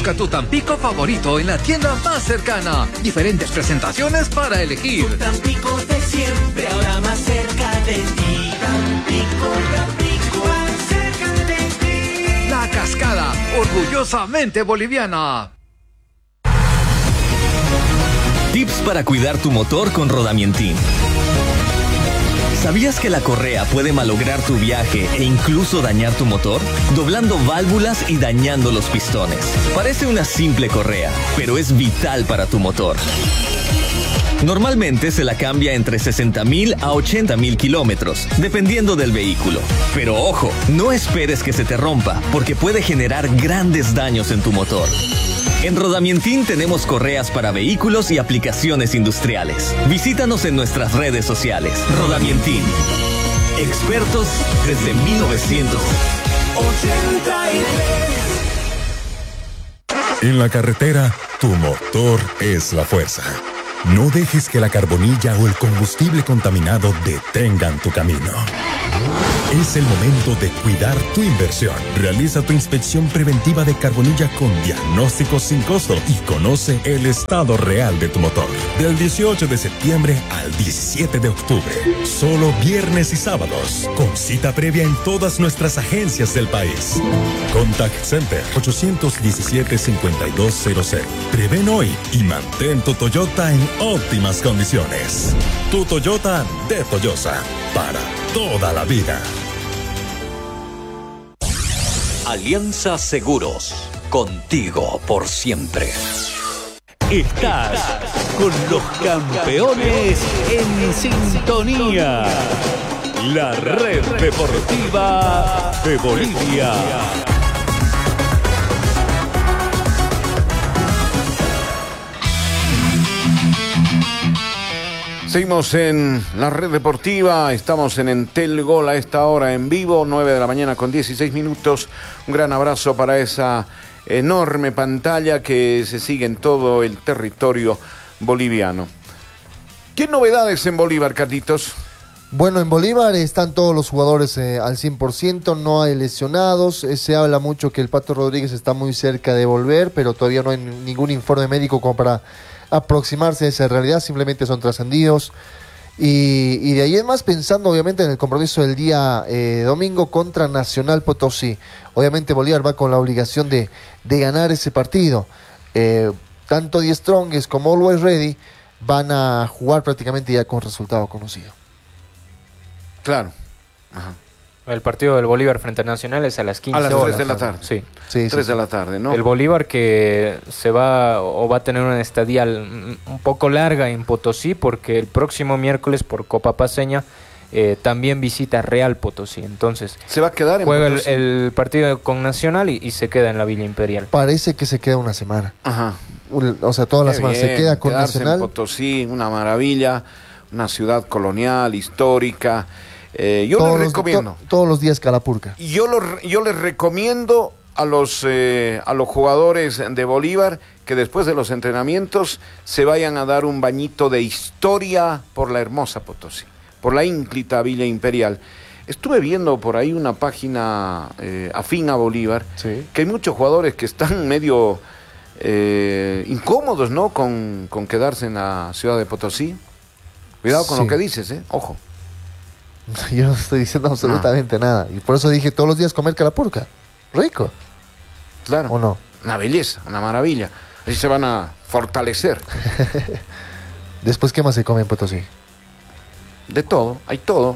Busca tu Tampico favorito en la tienda más cercana. Diferentes presentaciones para elegir. Tu Tampico de siempre, ahora más cerca de ti. Tampico, Tampico, más cerca de ti. La Cascada, orgullosamente boliviana. Tips para cuidar tu motor con Rodamientin. ¿Sabías que la correa puede malograr tu viaje e incluso dañar tu motor? Doblando válvulas y dañando los pistones. Parece una simple correa, pero es vital para tu motor. Normalmente se la cambia entre 60.000 a 80.000 kilómetros, dependiendo del vehículo. Pero ojo, no esperes que se te rompa, porque puede generar grandes daños en tu motor. En Rodamientin tenemos correas para vehículos y aplicaciones industriales. Visítanos en nuestras redes sociales. Rodamientin. Expertos desde 1983. En la carretera, tu motor es la fuerza. No dejes que la carbonilla o el combustible contaminado detengan tu camino. Es el momento de cuidar tu inversión. Realiza tu inspección preventiva de carbonilla con diagnóstico sin costo y conoce el estado real de tu motor. Del 18 de septiembre al 17 de octubre. Solo viernes y sábados. Con cita previa en todas nuestras agencias del país. Contact Center 817-5200. Prevén hoy y mantén tu Toyota en óptimas condiciones. Tu Toyota de Toyosa. Para toda la vida. Alianza Seguros, contigo por siempre. Estás con los campeones en sintonía. La red deportiva de Bolivia. Seguimos en la red deportiva, estamos en Entel Gol a esta hora en vivo, 9 de la mañana con 16 minutos. Un gran abrazo para esa enorme pantalla que se sigue en todo el territorio boliviano. ¿Qué novedades en Bolívar, Carlitos? Bueno, en Bolívar están todos los jugadores al 100%, no hay lesionados. Se habla mucho que el Pato Rodríguez está muy cerca de volver, pero todavía no hay ningún informe médico como para aproximarse a esa realidad, simplemente son trascendidos. Y de ahí en más, pensando obviamente en el compromiso del día domingo contra Nacional Potosí. Obviamente Bolívar va con la obligación de ganar ese partido. Tanto Die Strongest como Always Ready van a jugar prácticamente ya con resultado conocido. Claro. Ajá. El partido del Bolívar frente a Nacional es a las 15 horas. A las 3 de la tarde. Sí. 3 de la tarde, ¿no? El Bolívar que va a tener una estadía un poco larga en Potosí, porque el próximo miércoles por Copa Paceña también visita Real Potosí. Entonces se va a quedar en juega Potosí. el partido con Nacional y se queda en la Villa Imperial. Parece que se queda una semana. Ajá. O sea, toda la semana se queda con Nacional. En Potosí, una maravilla, una ciudad colonial, histórica. Yo les recomiendo. Todos los días Calapurca. Yo les recomiendo a los jugadores de Bolívar que después de los entrenamientos se vayan a dar un bañito de historia por la hermosa Potosí, por la ínclita Villa Imperial. Estuve viendo por ahí una página afín a Bolívar, sí, que hay muchos jugadores que están medio incómodos, ¿no? Con quedarse en la ciudad de Potosí. Cuidado con lo que dices, ojo. Yo no estoy diciendo absolutamente nada. Y por eso dije todos los días comer calapurca. Rico. Claro. ¿O no? Una belleza, una maravilla. Así se van a fortalecer. Después, ¿qué más se come en Potosí? De todo, hay todo.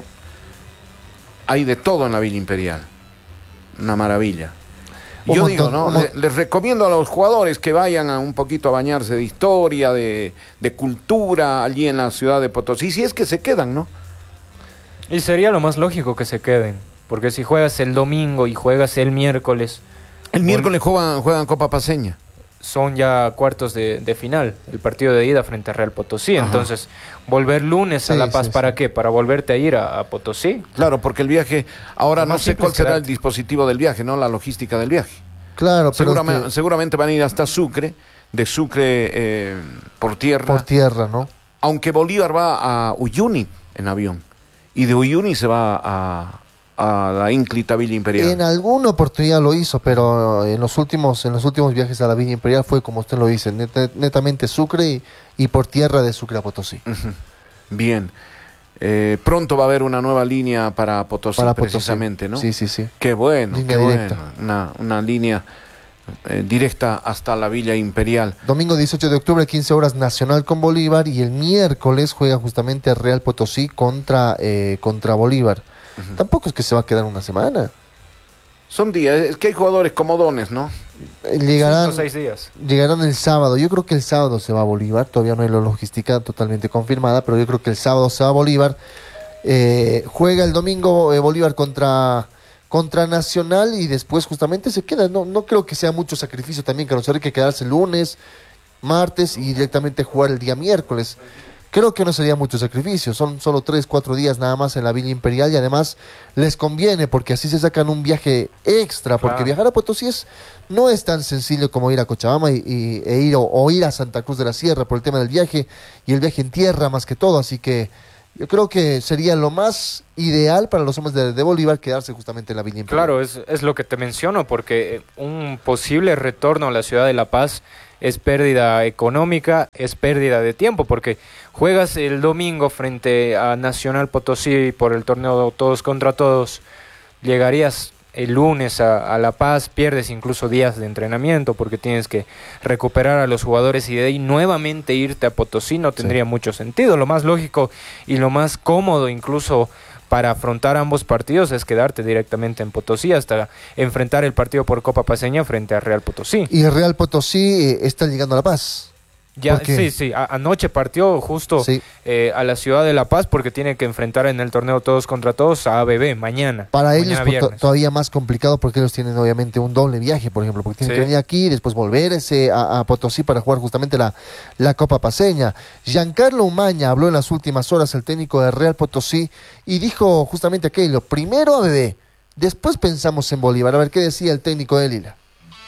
Hay de todo en la Villa Imperial. Una maravilla. Yo digo, ¿no? Les recomiendo a los jugadores que vayan un poquito a bañarse de historia, de cultura, allí en la ciudad de Potosí, si es que se quedan, ¿no? Y sería lo más lógico que se queden, porque si juegas el domingo y juegas el miércoles... El miércoles juegan Copa Paceña. Son ya cuartos de final, el partido de ida frente a Real Potosí. Ajá. Entonces, volver lunes a La Paz, ¿para qué? ¿Para volverte a ir a Potosí? Claro, porque el viaje, ahora no sé cuál será el dispositivo del viaje, ¿no? La logística del viaje. Claro, pero seguramente van a ir hasta Sucre, de Sucre por tierra. Por tierra, ¿no? Aunque Bolívar va a Uyuni en avión. Y de Uyuni se va a la ínclita Villa Imperial. En alguna oportunidad lo hizo, pero en los últimos viajes a la Villa Imperial fue, como usted lo dice, netamente Sucre y por tierra de Sucre a Potosí. Bien. Pronto va a haber una nueva línea para Potosí, precisamente, ¿no? Sí, sí, sí. Qué bueno, línea directa. Bueno. Una línea directa hasta la Villa Imperial. Domingo 18 de octubre, 15 horas, Nacional con Bolívar, y el miércoles juega justamente Real Potosí contra Bolívar. Tampoco es que se va a quedar una semana. Son días, es que hay jugadores comodones, ¿no? Llegarán 5 o 6 días. Llegarán el sábado. Yo creo que el sábado se va a Bolívar. Todavía no hay la logística totalmente confirmada, pero yo creo que el sábado se va a Bolívar. Juega el domingo Bolívar contra Nacional y después justamente se queda. No creo que sea mucho sacrificio también, que no hay que quedarse el lunes, martes y directamente jugar el día miércoles. Creo que no sería mucho sacrificio, son solo 3-4 días nada más en la Villa Imperial y además les conviene porque así se sacan un viaje extra, porque viajar a Potosí no es tan sencillo como ir a Cochabamba e ir a Santa Cruz de la Sierra por el tema del viaje y el viaje en tierra más que todo, así que yo creo que sería lo más ideal para los hombres de Bolívar quedarse justamente en la Villa Imperial. Claro, es lo que te menciono, porque un posible retorno a la ciudad de La Paz es pérdida económica, es pérdida de tiempo, porque juegas el domingo frente a Nacional Potosí por el torneo todos contra todos, llegarías el lunes a La Paz, pierdes incluso días de entrenamiento porque tienes que recuperar a los jugadores y de ahí nuevamente irte a Potosí no tendría mucho sentido. Lo más lógico y lo más cómodo incluso para afrontar ambos partidos es quedarte directamente en Potosí hasta enfrentar el partido por Copa Paceña frente a Real Potosí. Y Real Potosí está llegando a La Paz. Ya, sí, anoche partió justo a la ciudad de La Paz porque tiene que enfrentar en el torneo todos contra todos a ABB mañana. Para mañana ellos todavía más complicado porque ellos tienen obviamente un doble viaje, por ejemplo, porque tienen que venir aquí y después volver a Potosí para jugar justamente la Copa Paceña. Giancarlo Umaña habló en las últimas horas, el técnico de Real Potosí, y dijo justamente aquello: primero ABB, después pensamos en Bolívar. A ver qué decía el técnico de Lila.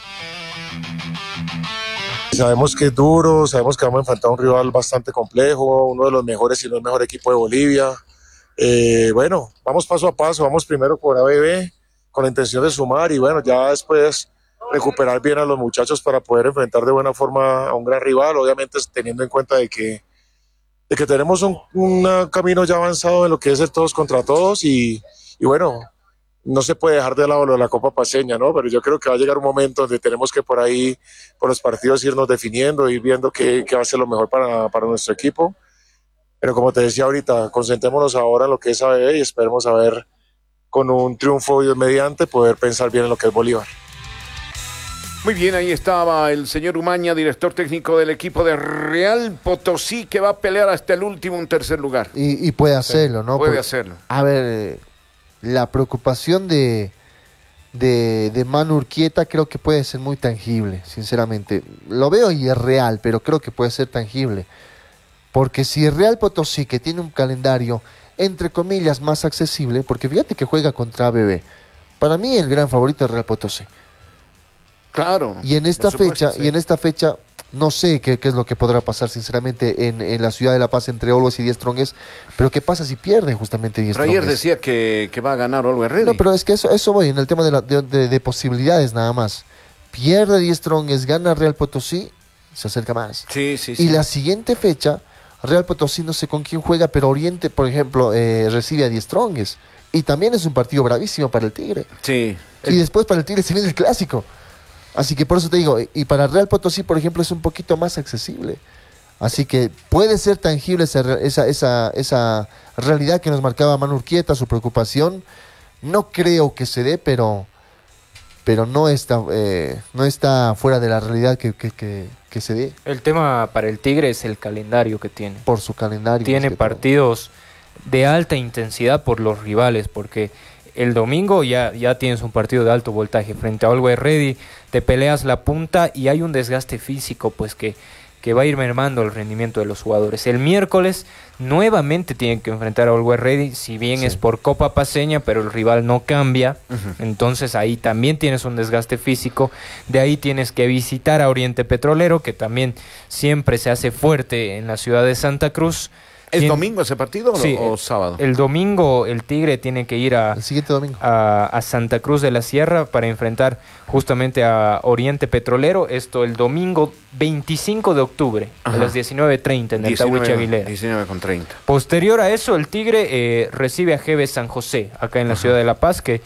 Sabemos que es duro, sabemos que vamos a enfrentar a un rival bastante complejo, uno de los mejores, si no el mejor equipo de Bolivia. Bueno, vamos paso a paso, vamos primero por ABB con la intención de sumar y bueno, ya después recuperar bien a los muchachos para poder enfrentar de buena forma a un gran rival, obviamente teniendo en cuenta de que tenemos un camino ya avanzado en lo que es el todos contra todos y bueno, no se puede dejar de lado lo de la Copa Paceña, ¿no? Pero yo creo que va a llegar un momento donde tenemos que por ahí, por los partidos, irnos definiendo, ir viendo qué va a ser lo mejor para nuestro equipo. Pero como te decía ahorita, concentrémonos ahora en lo que es ABB y esperemos a ver con un triunfo Dios mediante poder pensar bien en lo que es Bolívar. Muy bien, ahí estaba el señor Umaña, director técnico del equipo de Real Potosí, que va a pelear hasta el último, un tercer lugar. Y puede hacerlo, ¿no? Puede hacerlo. A ver, la preocupación de Manu Urquieta creo que puede ser muy tangible, sinceramente. Lo veo y es real, pero creo que puede ser tangible. Porque si Real Potosí, que tiene un calendario, entre comillas, más accesible, porque fíjate que juega contra ABB. Para mí el gran favorito es Real Potosí. Claro. Y en esta fecha, no sé qué es lo que podrá pasar, sinceramente, en la ciudad de La Paz entre Always y Die Strongest. Pero ¿qué pasa si pierde justamente Die Strongest? Ayer decía que va a ganar Always Ready. No, pero es que eso voy en el tema de posibilidades nada más. Pierde Die Strongest, gana Real Potosí, se acerca más. Sí. Y la siguiente fecha, Real Potosí no sé con quién juega, pero Oriente, por ejemplo, recibe a Die Strongest. Y también es un partido bravísimo para el Tigre. Sí. Y después para el Tigre se viene el Clásico. Así que por eso te digo, y para Real Potosí, por ejemplo, es un poquito más accesible. Así que puede ser tangible esa realidad que nos marcaba Manu Urquieta, su preocupación. No creo que se dé, pero no está fuera de la realidad que se dé. El tema para el Tigre es el calendario que tiene. Por su calendario. Tiene partidos de alta intensidad por los rivales, porque el domingo ya tienes un partido de alto voltaje frente a Always Ready, te peleas la punta y hay un desgaste físico pues que va a ir mermando el rendimiento de los jugadores. El miércoles nuevamente tienen que enfrentar a Always Ready, si bien es por Copa Paceña, pero el rival no cambia, entonces ahí también tienes un desgaste físico. De ahí tienes que visitar a Oriente Petrolero, que también siempre se hace fuerte en la ciudad de Santa Cruz. ¿Es domingo ese partido sí, o sábado? El domingo el Tigre tiene que ir el siguiente domingo a Santa Cruz de la Sierra para enfrentar justamente a Oriente Petrolero. Esto el domingo 25 de octubre a las 19:30 en el Tahuichi Aguilera. 19:30. Posterior a eso, el Tigre recibe a GB San José, acá en la ciudad de La Paz, que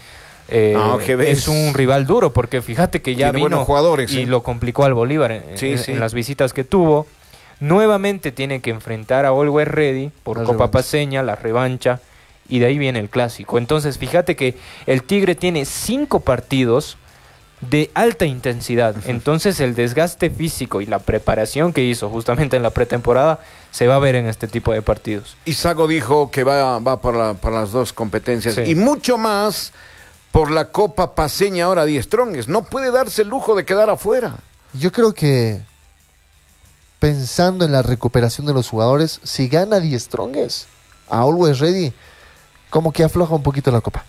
es un rival duro, porque fíjate que ya vino jugadores, y lo complicó al Bolívar en las visitas que tuvo. Nuevamente tiene que enfrentar a Always Ready por Copa Paceña, la revancha, y de ahí viene el clásico. Entonces, fíjate que el Tigre tiene 5 partidos de alta intensidad. Entonces, el desgaste físico y la preparación que hizo justamente en la pretemporada se va a ver en este tipo de partidos. Y Sago dijo que va por las dos competencias y mucho más por la Copa Paceña ahora Die Strongest. No puede darse el lujo de quedar afuera. Yo creo que pensando en la recuperación de los jugadores, si gana Die Strongest a Always Ready, como que afloja un poquito la copa.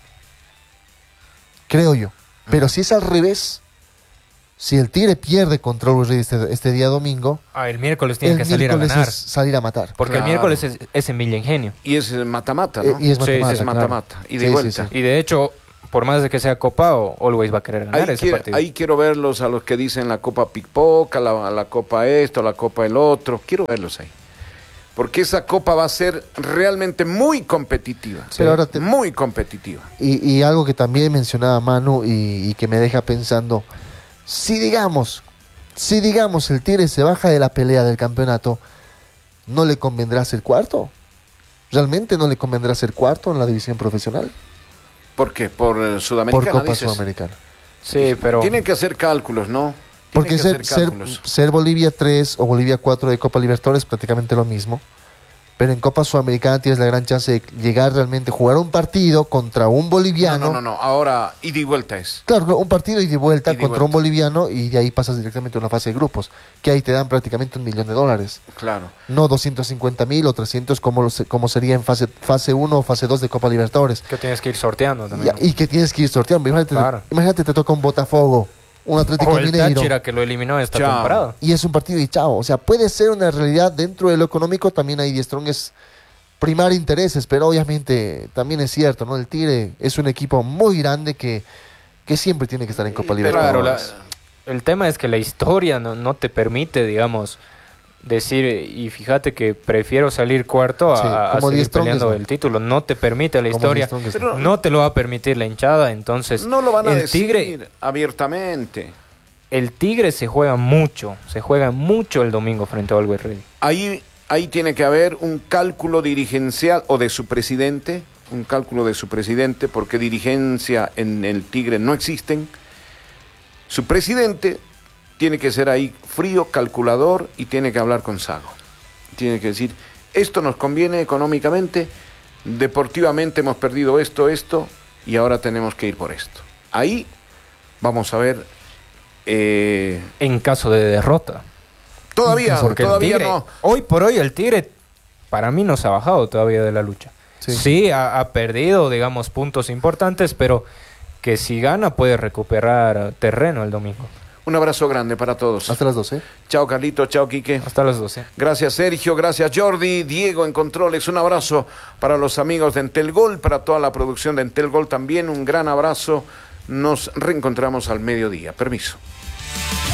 Creo yo. Pero si es al revés, si el Tigre pierde contra Always Ready este día domingo, el miércoles tiene que salir a ganar. Salir a matar. Porque el miércoles es en Villa Ingenio. Y es mata-mata, ¿no? Y es mata-mata. Es mata-mata. Y de vuelta. Y de hecho, por más de que sea copado, Always va a querer ganar ese partido. Ahí quiero verlos a los que dicen la Copa Pickpoca, la Copa esto, la Copa el otro. Quiero verlos ahí. Porque esa Copa va a ser realmente muy competitiva. Pero ahora muy competitiva. Y algo que también mencionaba Manu y que me deja pensando, si digamos el Tigre se baja de la pelea del campeonato, ¿no le convendrá ser cuarto? ¿Realmente no le convendrá ser cuarto en la división profesional? ¿Por qué? ¿Por Sudamericana? Por Copa dices. Sudamericana. Sí, pero Tienen que hacer cálculos, ¿no? Porque ser Bolivia 3 o Bolivia 4 de Copa Libertadores es prácticamente lo mismo. Pero en Copa Sudamericana tienes la gran chance de llegar realmente, jugar un partido contra un boliviano. No. Ahora, ida y vuelta es. Claro, un partido ida y vuelta contra un boliviano y de ahí pasas directamente a una fase de grupos, que ahí te dan prácticamente $1 millón. Claro. No 250,000 o 300 como sería en fase 1 o fase 2 de Copa Libertadores. Que tienes que ir sorteando también. Y que tienes que ir sorteando. Imagínate te toca un Botafogo, un Atlético o el Mineiro. Táchira que lo eliminó esta temporada. Y es un partido y chao. O sea, puede ser una realidad dentro de lo económico. También hay Die Strongest primar intereses, pero obviamente también es cierto, ¿no? El Tigre es un equipo muy grande que siempre tiene que estar en Copa Libertadores. Claro, el tema es que la historia no te permite, digamos, decir, y fíjate que prefiero salir cuarto a seguir peleando el título. No te permite la historia, no te lo va a permitir la hinchada, entonces no lo van a decir Tigre abiertamente. El Tigre se juega mucho el domingo frente a Always Ready. Ahí tiene que haber un cálculo dirigencial o de su presidente, porque dirigencia en el Tigre no existen. Su presidente tiene que ser ahí frío, calculador, y tiene que hablar con Sago. Tiene que decir, esto nos conviene económicamente, deportivamente hemos perdido esto, y ahora tenemos que ir por esto. Ahí vamos a ver... en caso de derrota. Todavía Tigre, no. Hoy por hoy el Tigre, para mí, no se ha bajado todavía de la lucha. Sí, ha perdido, digamos, puntos importantes, pero que si gana puede recuperar terreno el domingo. Un abrazo grande para todos. Hasta las 12. Chao, Carlito. Chao, Quique. Hasta las 12. Gracias, Sergio. Gracias, Jordi. Diego en controles. Un abrazo para los amigos de Entel Gol, para toda la producción de Entel Gol también. Un gran abrazo. Nos reencontramos al mediodía. Permiso.